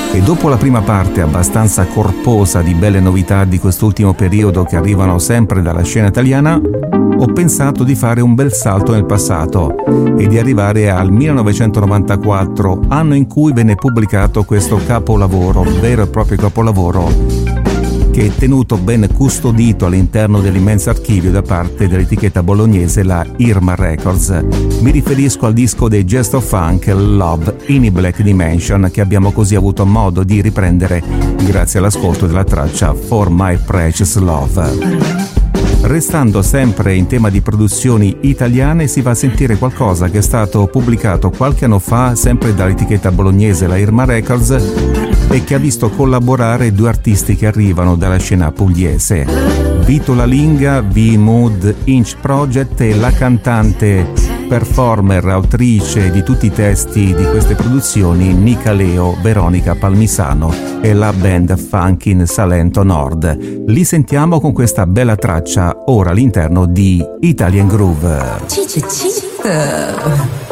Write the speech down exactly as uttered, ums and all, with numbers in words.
E dopo la prima parte abbastanza corposa di belle novità di quest'ultimo periodo che arrivano sempre dalla scena italiana, ho pensato di fare un bel salto nel passato e di arrivare al millenovecentonovantaquattro, anno in cui venne pubblicato questo capolavoro, vero e proprio capolavoro, che è tenuto ben custodito all'interno dell'immenso archivio da parte dell'etichetta bolognese, la Irma Records. Mi riferisco al disco dei Jest of Funk, Love in a Black Dimension, che abbiamo così avuto modo di riprendere grazie all'ascolto della traccia For My Precious Love. Restando sempre in tema di produzioni italiane, si va a sentire qualcosa che è stato pubblicato qualche anno fa sempre dall'etichetta bolognese, la Irma Records, e che ha visto collaborare due artisti che arrivano dalla scena pugliese: Vito Lalinga, V-Mood Inch Project, e la cantante, performer, autrice di tutti i testi di queste produzioni, Nica Leo, Veronica Palmisano e la band Funkin' Salento Nord. Li sentiamo con questa bella traccia ora all'interno di Italian Groove. Ciccio, ciccio.